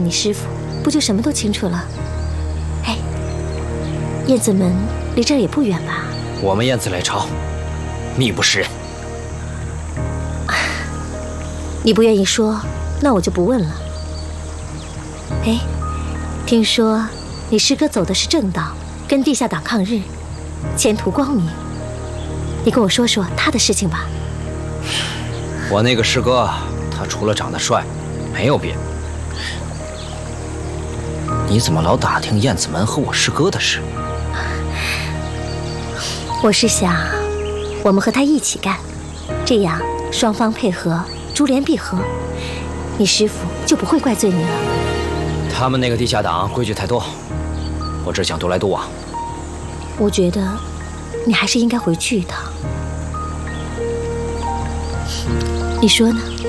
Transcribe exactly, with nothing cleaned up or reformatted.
你师父，不就什么都清楚了？哎，燕子门离这儿也不远吧？ 我们燕子来朝，秘不示人。 你不愿意说，那我就不问了。哎，听说你师哥走的是正道，跟地下党抗日，前途光明。你跟我说说他的事情吧。 我那个师哥，他除了长得帅，没有别的。你怎么老打听燕子门和我师哥的事？ 我是想，我们和他一起干，这样双方配合，珠联璧合，你师父就不会怪罪你了。 他们那个地下党规矩太多，我只想独来独往。 我觉得你还是应该回去一趟，你说呢？